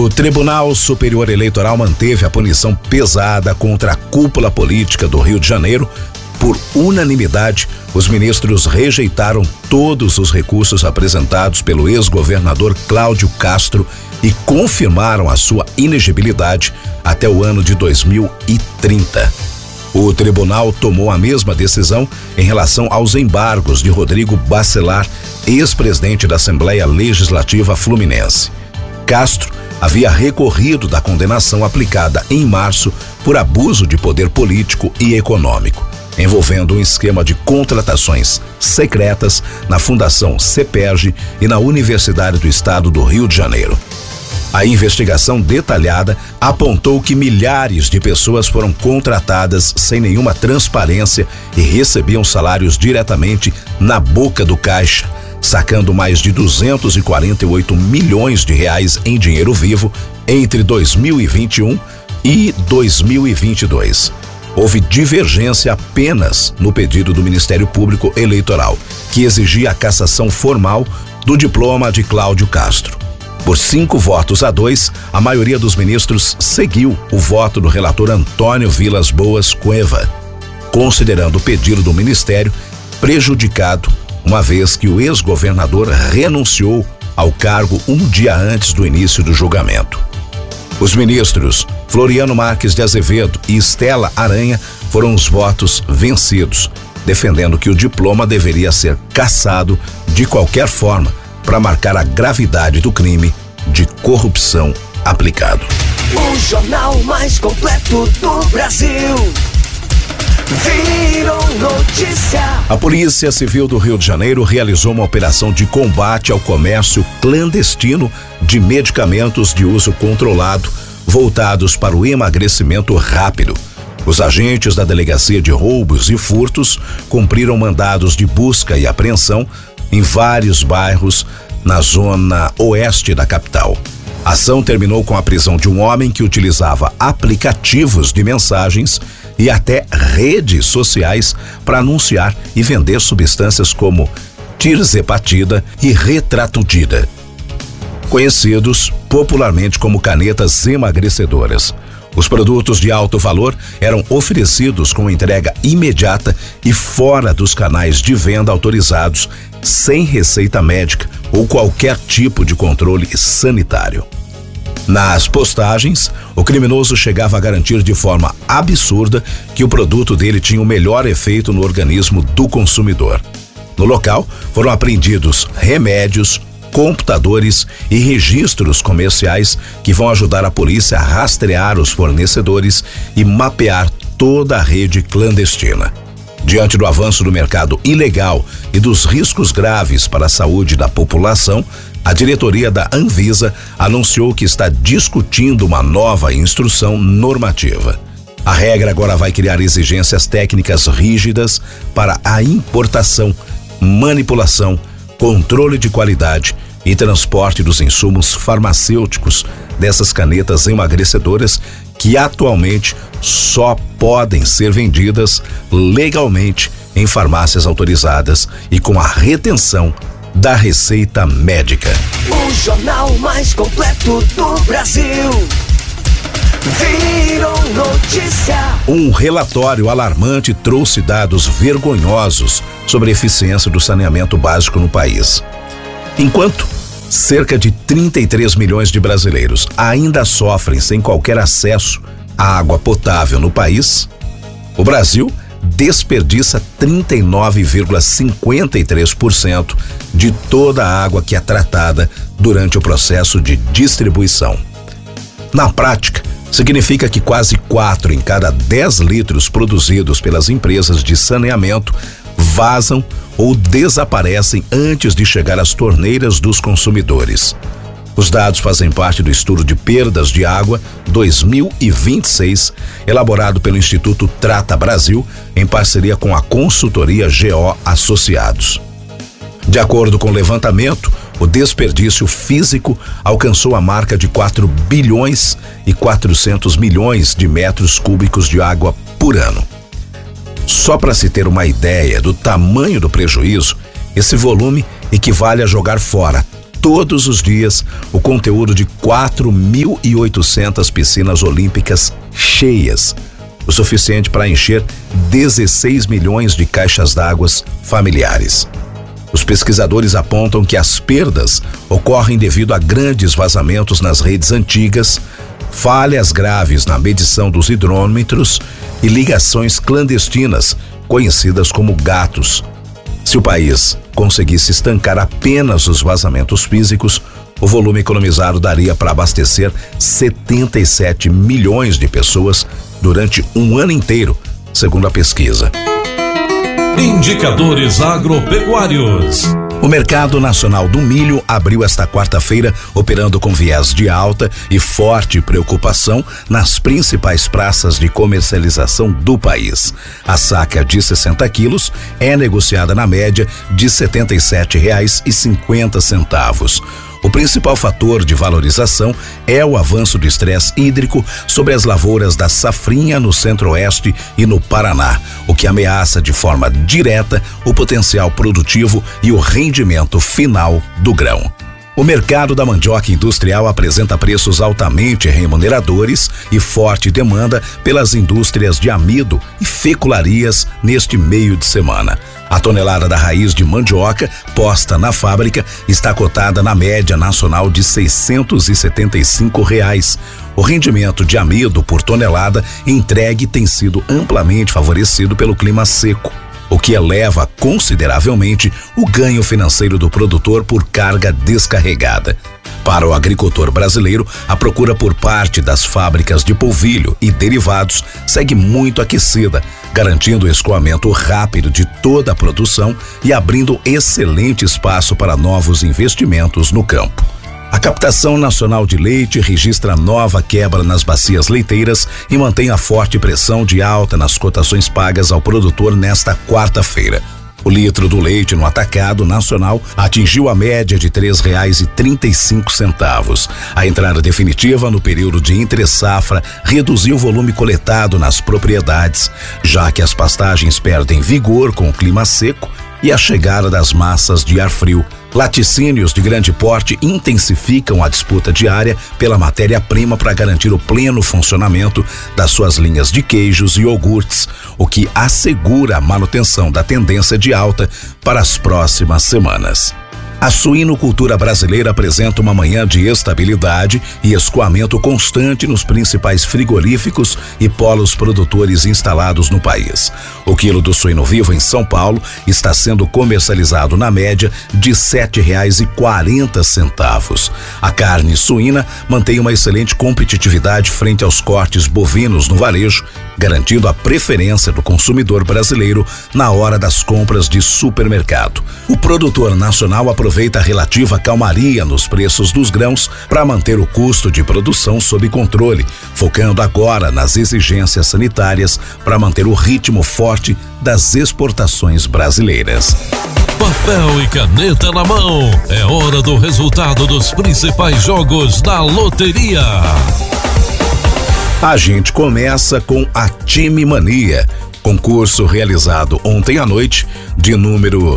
O Tribunal Superior Eleitoral manteve a punição pesada contra a cúpula política do Rio de Janeiro. Por unanimidade, os ministros rejeitaram todos os recursos apresentados pelo ex-governador Cláudio Castro e confirmaram a sua inegibilidade até o ano de 2030. O tribunal tomou a mesma decisão em relação aos embargos de Rodrigo Bacelar, ex-presidente da Assembleia Legislativa Fluminense. Castro havia recorrido da condenação aplicada em março por abuso de poder político e econômico, envolvendo um esquema de contratações secretas na Fundação CEPERJ e na Universidade do Estado do Rio de Janeiro. A investigação detalhada apontou que milhares de pessoas foram contratadas sem nenhuma transparência e recebiam salários diretamente na boca do caixa, sacando mais de 248 milhões de reais em dinheiro vivo entre 2021 e 2022. Houve divergência apenas no pedido do Ministério Público Eleitoral, que exigia a cassação formal do diploma de Cláudio Castro. Por 5-2, a maioria dos ministros seguiu o voto do relator Antônio Vilas Boas Cueva, considerando o pedido do Ministério prejudicado, uma vez que o ex-governador renunciou ao cargo um dia antes do início do julgamento. Os ministros Floriano Marques de Azevedo e Estela Aranha foram os votos vencidos, defendendo que o diploma deveria ser cassado de qualquer forma para marcar a gravidade do crime de corrupção aplicado. O jornal mais completo do Brasil. Virou notícia. A Polícia Civil do Rio de Janeiro realizou uma operação de combate ao comércio clandestino de medicamentos de uso controlado voltados para o emagrecimento rápido. Os agentes da Delegacia de Roubos e Furtos cumpriram mandados de busca e apreensão em vários bairros na zona oeste da capital. A ação terminou com a prisão de um homem que utilizava aplicativos de mensagens e até redes sociais para anunciar e vender substâncias como tirzepatida e retratudida, conhecidos popularmente como canetas emagrecedoras. Os produtos de alto valor eram oferecidos com entrega imediata e fora dos canais de venda autorizados, sem receita médica ou qualquer tipo de controle sanitário. Nas postagens, o criminoso chegava a garantir de forma absurda que o produto dele tinha o melhor efeito no organismo do consumidor. No local, foram apreendidos remédios, computadores e registros comerciais que vão ajudar a polícia a rastrear os fornecedores e mapear toda a rede clandestina. Diante do avanço do mercado ilegal e dos riscos graves para a saúde da população, a diretoria da Anvisa anunciou que está discutindo uma nova instrução normativa. A regra agora vai criar exigências técnicas rígidas para a importação, manipulação, controle de qualidade e transporte dos insumos farmacêuticos dessas canetas emagrecedoras que atualmente só podem ser vendidas legalmente em farmácias autorizadas e com a retenção da receita médica. O jornal mais completo do Brasil. Virou notícia. Um relatório alarmante trouxe dados vergonhosos sobre a eficiência do saneamento básico no país. Enquanto cerca de 33 milhões de brasileiros ainda sofrem sem qualquer acesso à água potável no país, o Brasil desperdiça 39,53% de toda a água que é tratada durante o processo de distribuição. Na prática, significa que quase 4 em cada 10 litros produzidos pelas empresas de saneamento vazam ou desaparecem antes de chegar às torneiras dos consumidores. Os dados fazem parte do estudo de perdas de água 2026, elaborado pelo Instituto Trata Brasil, em parceria com a consultoria GO Associados. De acordo com o levantamento, o desperdício físico alcançou a marca de 4 bilhões e 400 milhões de metros cúbicos de água por ano. Só para se ter uma ideia do tamanho do prejuízo, esse volume equivale a jogar fora todos os dias o conteúdo de 4.800 piscinas olímpicas cheias, o suficiente para encher 16 milhões de caixas d'água familiares. Os pesquisadores apontam que as perdas ocorrem devido a grandes vazamentos nas redes antigas, falhas graves na medição dos hidrômetros e ligações clandestinas, conhecidas como gatos. Se o país conseguisse estancar apenas os vazamentos físicos, o volume economizado daria para abastecer 77 milhões de pessoas durante um ano inteiro, segundo a pesquisa. Indicadores agropecuários. O mercado nacional do milho abriu esta quarta-feira operando com viés de alta e forte preocupação nas principais praças de comercialização do país. A saca de 60 quilos é negociada na média de R$ 77,50. O principal fator de valorização é o avanço do estresse hídrico sobre as lavouras da safrinha no Centro-Oeste e no Paraná, o que ameaça de forma direta o potencial produtivo e o rendimento final do grão. O mercado da mandioca industrial apresenta preços altamente remuneradores e forte demanda pelas indústrias de amido e fecularias neste meio de semana. A tonelada da raiz de mandioca posta na fábrica está cotada na média nacional de R$ 675. O rendimento de amido por tonelada entregue tem sido amplamente favorecido pelo clima seco, o que eleva consideravelmente o ganho financeiro do produtor por carga descarregada. Para o agricultor brasileiro, a procura por parte das fábricas de polvilho e derivados segue muito aquecida, garantindo o escoamento rápido de toda a produção e abrindo excelente espaço para novos investimentos no campo. A captação nacional de leite registra nova quebra nas bacias leiteiras e mantém a forte pressão de alta nas cotações pagas ao produtor nesta quarta-feira. O litro do leite no atacado nacional atingiu a média de R$ 3,35. A entrada definitiva no período de entre-safra reduziu o volume coletado nas propriedades, já que as pastagens perdem vigor com o clima seco e a chegada das massas de ar frio. Laticínios de grande porte intensificam a disputa diária pela matéria-prima para garantir o pleno funcionamento das suas linhas de queijos e iogurtes, o que assegura a manutenção da tendência de alta para as próximas semanas. A suinocultura brasileira apresenta uma manhã de estabilidade e escoamento constante nos principais frigoríficos e polos produtores instalados no país. O quilo do suíno vivo em São Paulo está sendo comercializado na média de R$ 7,40. A carne suína mantém uma excelente competitividade frente aos cortes bovinos no varejo, garantindo a preferência do consumidor brasileiro na hora das compras de supermercado. O produtor nacional aproveita a relativa calmaria nos preços dos grãos para manter o custo de produção sob controle, focando agora nas exigências sanitárias para manter o ritmo forte das exportações brasileiras. Papel e caneta na mão, é hora do resultado dos principais jogos da loteria. A gente começa com a Time Mania, concurso realizado ontem à noite, de número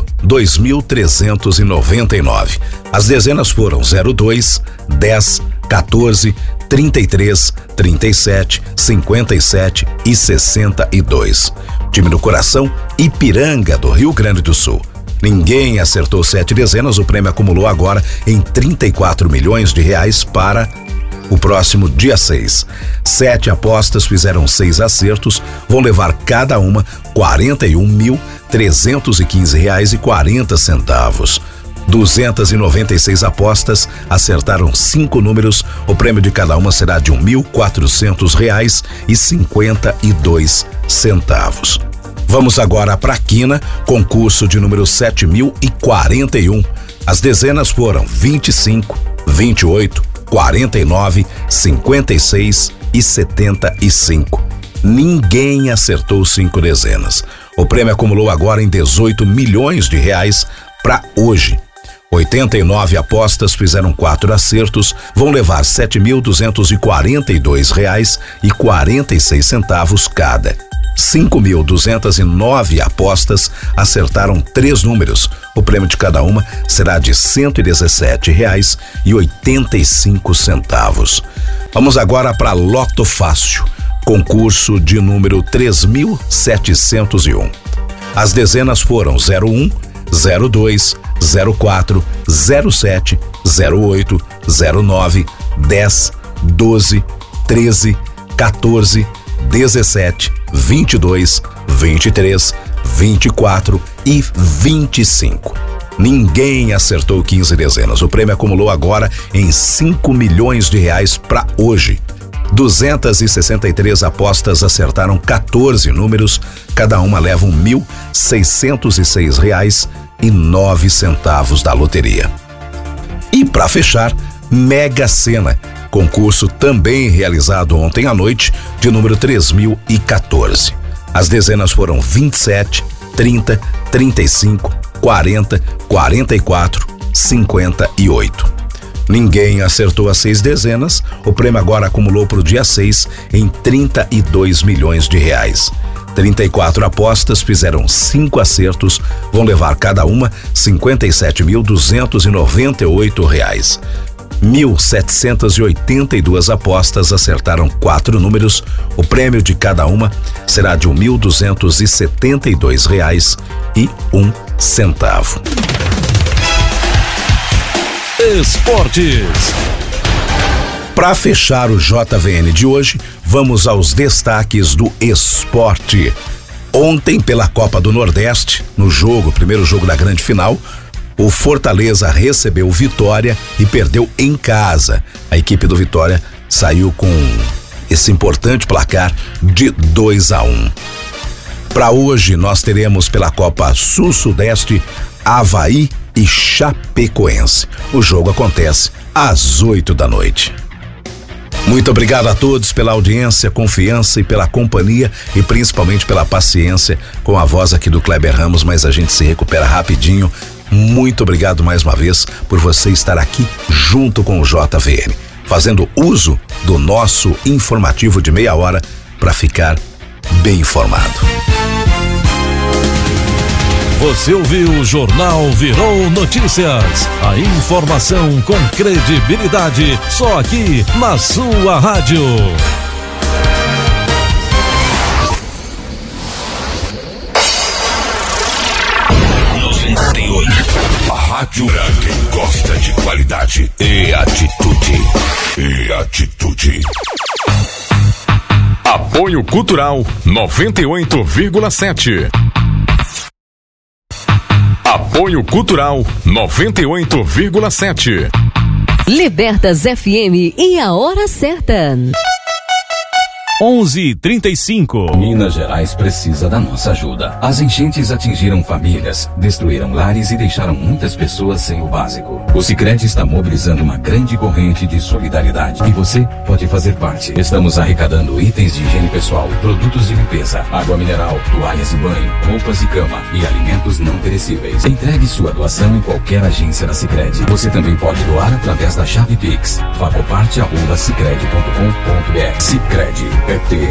2.399. As dezenas foram 02, 10, 14, 33, 37, 57 e 62. Time do coração, Ipiranga, do Rio Grande do Sul. Ninguém acertou 7 dezenas, o prêmio acumulou agora em 34 milhões de reais para o próximo dia 6. 7 apostas fizeram 6 acertos, vão levar cada uma R$41.315,40. 296 apostas acertaram 5 números, o prêmio de cada uma será de R$1.400,52. Vamos agora para a quina, concurso de número 7.041. As dezenas foram 25, 28, 49, 56 e 75. Ninguém acertou 5 dezenas. O prêmio acumulou agora em 18 milhões de reais para hoje. 89 apostas fizeram 4 acertos, vão levar R$7.242,46 cada. 5.209 apostas acertaram 3 números. O prêmio de cada uma será de R$ 117,85. Vamos agora para Loto Fácil, concurso de número 3.701. As dezenas foram 01, 02, 04, 07, 08, 09, 10, 12, 13, 14, 17, 22, 23, 24 e 25. Ninguém acertou 15 dezenas. O prêmio acumulou agora em 5 milhões de reais para hoje. 263 apostas acertaram 14 números, cada uma leva R$ 1.606,09 da loteria. E para fechar, Mega Sena, concurso também realizado ontem à noite, de número 3014. As dezenas foram 27, 30, 35, 40, 44, 58. Ninguém acertou as 6 dezenas. O prêmio agora acumulou para o dia 6 em 32 milhões de reais. 34 apostas fizeram 5 acertos, vão levar cada uma R$ 57.298. 1.782 apostas acertaram 4 números. O prêmio de cada uma será de R$ 1.272,01. Esportes. Para fechar o JVN de hoje, vamos aos destaques do esporte. Ontem, pela Copa do Nordeste, no primeiro jogo da grande final, o Fortaleza recebeu Vitória e perdeu em casa. A equipe do Vitória saiu com esse importante placar de 2-1. Para hoje, nós teremos pela Copa Sul-Sudeste Avaí e Chapecoense. O jogo acontece às 8 da noite. Muito obrigado a todos pela audiência, confiança e pela companhia e principalmente pela paciência com a voz aqui do Kleber Ramos, mas a gente se recupera rapidinho. Muito obrigado mais uma vez por você estar aqui junto com o JVN, fazendo uso do nosso informativo de meia hora para ficar bem informado. Você ouviu o Jornal Virou Notícias. A informação com credibilidade, só aqui na sua rádio. A rádio pra quem gosta de qualidade e atitude. Apoio Cultural 98,7. Apoio Cultural 98,7. Libertas FM e a hora certa. 11h35. Minas Gerais precisa da nossa ajuda. As enchentes atingiram famílias, destruíram lares e deixaram muitas pessoas sem o básico. O Sicredi está mobilizando uma grande corrente de solidariedade e você pode fazer parte. Estamos arrecadando itens de higiene pessoal, produtos de limpeza, água mineral, toalhas de banho, roupas de cama e alimentos não perecíveis. Entregue sua doação em qualquer agência da Sicredi. Você também pode doar através da chave Pix. Facoparte@sicredi.com.br. Sicredi.